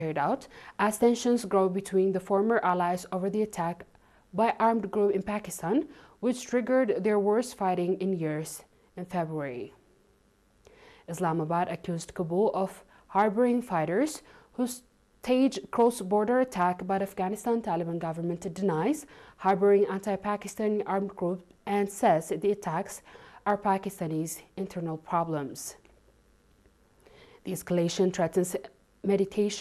carried out as tensions grow between the former allies over the attack by armed group in Pakistan, which triggered their worst fighting in years in February. Islamabad accused Kabul of harboring fighters who staged cross-border attack, but Afghanistan Taliban government denies harboring anti-Pakistani armed groups and says the attacks are Pakistani's internal problems. The escalation threatens mediation